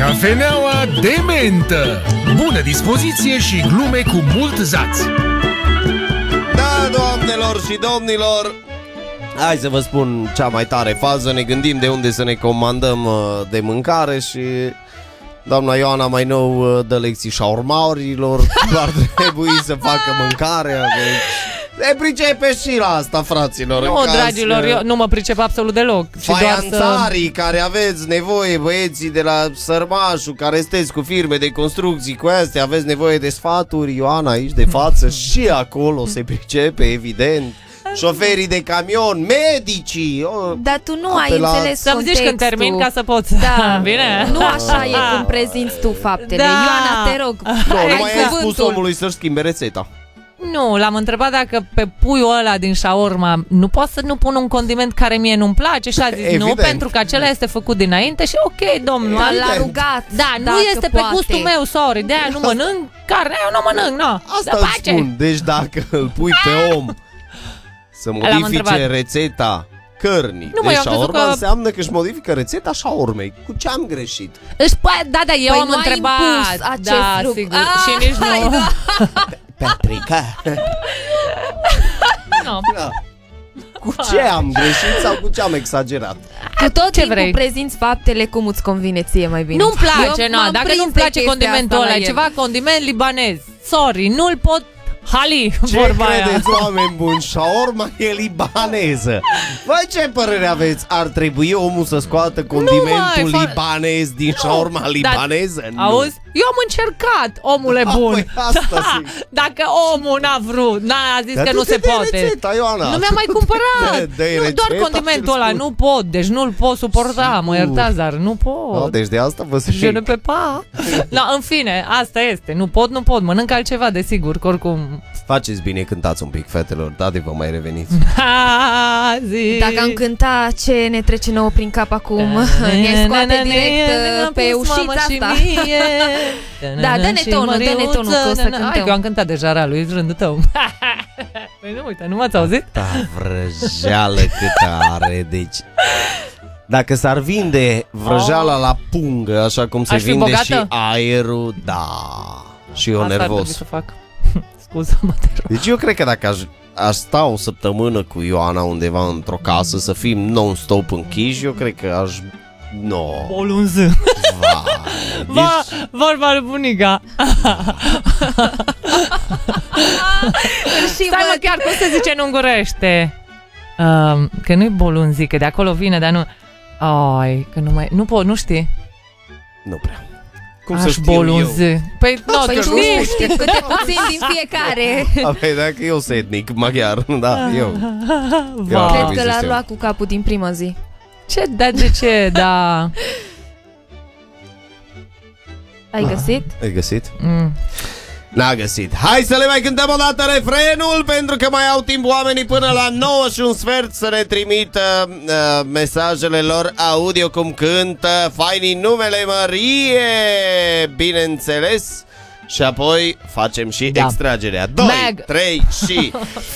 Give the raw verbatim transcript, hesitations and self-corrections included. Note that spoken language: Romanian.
Cafeneaua de mentă. Bună dispoziție și glume cu mult zaț. Da, doamnelor și domnilor, hai să vă spun cea mai tare fază. Ne gândim de unde să ne comandăm de mâncare și doamna Ioana mai nou dă lecții șaurmaurilor. Doar trebuie să facă mâncarea. Se pricepe și la asta, fraților. Nu, dragilor, eu nu mă pricep absolut deloc. Faianțarii să... care aveți nevoie, băieții de la Sărmașul, care sunteți cu firme de construcții, cu astea, aveți nevoie de sfaturi, Ioana aici de față și acolo se pricepe, evident. Șoferii de camion, medicii. O, Dar tu nu apelați. ai înțeles Să-mi zici când termin ca să poți. Da, bine? Nu așa e cum prezinți tu faptele. Da. Ioana, te rog. Nu, nu mai ai spus omului să-și schimbe rețeta. Nu, l-am întrebat dacă pe puiul ăla din shawarma nu pot să nu pun un condiment care mie nu-mi place și a zis Evident. nu, pentru că acela este făcut dinainte și ok, domnul. Dar l-a rugat. Da, nu este poate. pe gustul meu, sorry, de-aia nu mănânc carne, eu nu mănânc, nu. Asta îți spun, deci dacă îl pui pe om să modifice rețeta cărnii nu, mă, de eu am crezut shawarma, că... înseamnă că își modifică rețeta shawarmei. Cu ce am greșit? Își, da, da, eu Păi am nu ai întrebat. impus acest Da, lucru. sigur. Ah, și nici hai, nu. da. Patrica. Nu. Da. Cu ce am greșit sau cu ce am exagerat? Cu tot Ce timpul vrei? prezinți faptele cum îți convine ție mai bine. Nu-mi place, Eu nu. m-am Dacă prins nu-mi de place chestia condimentul asta la ăla, el. ceva condiment libanez, sorry, nu-l pot hali, Ce vorba aia. credeți, oameni buni? Shawarma e libaneză. Voi ce părere aveți? Ar trebui omul să scoată condimentul Nu, mai, libanez din Nu, shawarma dar- libaneză? Nu. Auzi? Eu am încercat, omule Ah, bun. păi asta Da, zic. dacă omul n-a vrut, n-a zis Dar că tu nu te se dai poate. rețeta, Ioana. Nu mi-a mai cumpărat. Dă- dă-i Nu, doar rețeta condimentul și ăla, îl spun. nu pot, deci nu-l pot suporta, mă Sigur. iertați, dar nu pot. Oh, deci de asta vă Je zic. ne peux pas. No, în fine, asta este. Nu pot, nu pot. Mănânc altceva, desigur, că oricum. Faceți bine, cântați un pic, fetelor. Da, de vă mai reveniți. Ha, zi. Dacă am cânta ce ne trece nouă prin cap acum, ne scoate direct uh, pe ușița asta. Da, dă-ne tonul, dă-ne tonul că o să cântăm. Hai că eu am cântat deja ralul, ești rândul tău. Păi nu, uite, nu m-ați auzit? Da, vrăjeală cât are, deci... Dacă s-ar vinde vrăjeala la pungă, așa cum se Aș fi vinde bogată? și aerul, da. Și eu Asta ar trebui nervos. să fac. Scuză-mă, te rog. Deci eu cred că dacă aș, aș sta o săptămână cu Ioana undeva într-o casă, să fim non-stop închiși, eu cred că aș... No. Bolunză. Vai, Va, deci... vorba lui bunica. Stai mă, chiar cum se zice în ungurește? Um, că nu-i bolunzi, că de acolo vine, dar nu... Ai, că nu mai... Nu pot, nu știi? Nu prea. Cum Aș să știu bolunzi. eu? Păi, nu, Păi tu tu știi? știi câte puțin din fiecare. Apoi dacă eu sunt etnic maghiar, da, eu. Va. Cred Trebuie că să l-a știu. luat cu capul din prima zi. Ce? Da, de ce? Da. Ai găsit? Ai găsit? Mm. N-a găsit. Hai să le mai cântăm o dată refrenul, pentru că mai au timp oamenii până la nouă și un sfert să ne trimită uh, mesajele lor audio cum cântă fainii numele Mărie, bineînțeles. Și apoi facem și Da. extragerea. doi, Meg. trei și